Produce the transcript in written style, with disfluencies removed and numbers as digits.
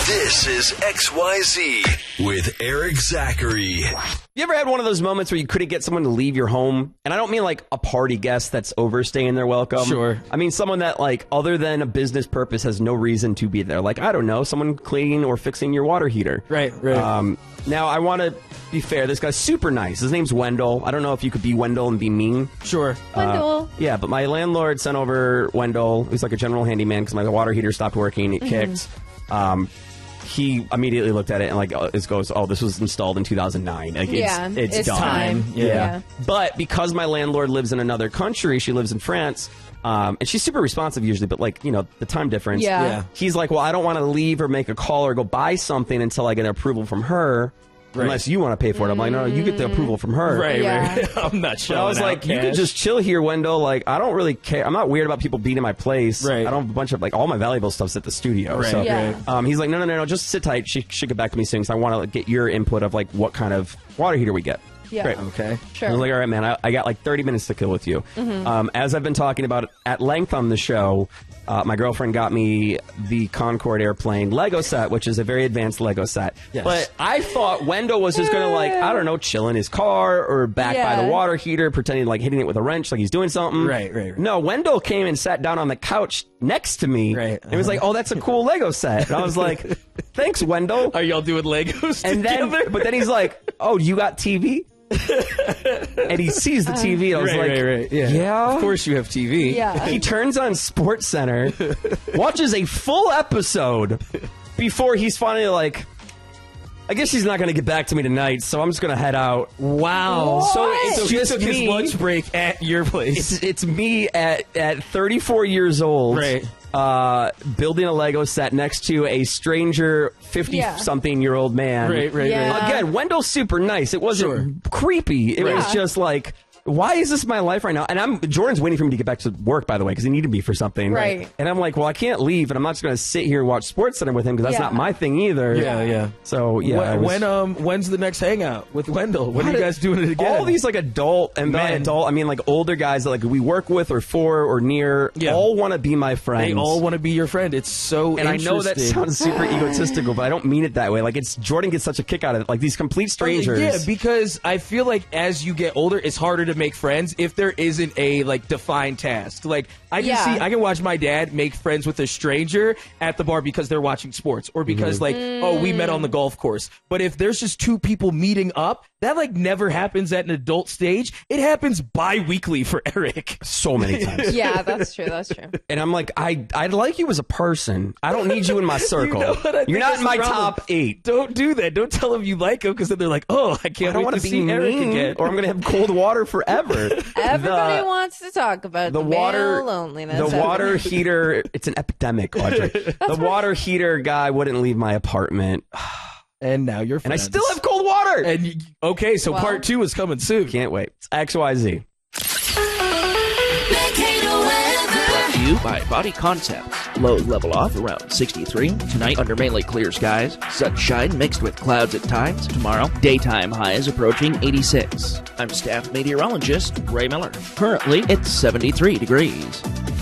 This is XYZ with Eric Zachary. You ever had one of those moments where you couldn't get someone to leave your home? And I don't mean like a party guest that's overstaying their welcome. Sure. I mean someone that like other than a business purpose has no reason to be there. Like, I don't know, someone cleaning or fixing your water heater. Right. Now, I want to be fair. This guy's super nice. His name's Wendell. I don't know if you could be Wendell and be mean. Sure. Wendell. Yeah, but my landlord sent over Wendell, who's like a general handyman, because my water heater stopped working. It kicked. He immediately looked at it and like it goes, "Oh, this was installed in 2009. Like, Yeah, it's done." time. Yeah. But because my landlord lives in another country, she lives in France, and she's super responsive usually, but like, you know, the time difference. Yeah. He's like, "Well, I don't want to leave or make a call or go buy something until I get approval from her." Unless you want to pay for it. I'm like, no, you get the approval from her. Right. Yeah. I'm not sure. I was like, you can just chill here, Wendell. Like, I don't really care. I'm not weird about people being in my place. Right. I don't have a bunch of, like, all my valuable stuff's at the studio. Right, So, Yeah. he's like, no, just sit tight. She should get back to me soon, because I want to get your input of, like, what kind of water heater we get. Yeah. Great. Okay. Sure. I was like, all right, man, I got like 30 minutes to kill with you. As I've been talking about at length on the show, my girlfriend got me the Concorde Airplane Lego set, which is a very advanced Lego set. Yes. But I thought Wendell was just going to, like, I don't know, chill in his car or back by the Yeah. water heater, pretending like hitting it with a wrench like he's doing something. Right. No, Wendell came and sat down on the couch next to me. Right. And was like, oh, that's a cool Lego set. And I was like, thanks, Wendell. Are y'all doing Legos And together? then he like, oh, you got TV? And he sees the TV. And I was like, yeah. Of course you have TV. Yeah. He turns on Sports Center, watches a full episode before he's finally like, I guess he's not going to get back to me tonight, so I'm just going to head out. Wow. So it's So he just took me. his lunch break at your place. It's me at 34 years old, Right. Building a Lego set next to a stranger 50-something-year-old man. Right. Yeah. Again, Wendell's super nice. It wasn't creepy. It was just like, why is this my life right now? And Jordan's waiting for me to get back to work, by the way, because he needed me for something. Right. And I'm like, well, I can't leave, and I'm not just going to sit here and watch Sports Center with him, because that's Yeah. not my thing either. Yeah. So, yeah. When's the next hangout with Wendell? When are you guys doing it again? All these like adult and by Men. adult, I mean like older guys that like we work with or for or near, all want to be my friends. They all want to be your friend. It's so And I know that interesting. sounds super egotistical, but I don't mean it that way. Like, Jordan gets such a kick out of it. Like, these complete strangers. Yeah, because I feel like as you get older, it's harder to make friends if there isn't a like defined task. Like I can watch my dad make friends with a stranger at the bar because they're watching sports, or because like, oh, we met on the golf course. But if there's just two people meeting up, that like never happens at an adult stage. It happens bi-weekly for Eric. So many times. Yeah, that's true. That's true. And I'm like, I like you as a person. I don't need you in my circle. You know what I think You're not is in my the problem? top 8. Don't do that. Don't tell them you like him, because then they're like, oh, I can't I don't wait want to to be see Eric mean, again. or I'm going to have cold water forever. Everybody wants to talk about the water male loneliness. The water heater, it's an epidemic, Audrey. The water heater guy wouldn't leave my apartment. And now you're friends. And I still have cold water. Okay, so Well- part 2 is coming soon. Can't wait. It's XYZ. Brought to you by Body Concepts. Lows level off around 63. Tonight, under mainly clear skies. Sunshine mixed with clouds at times. Tomorrow, daytime highs approaching 86. I'm staff meteorologist Ray Miller. Currently, it's 73 degrees.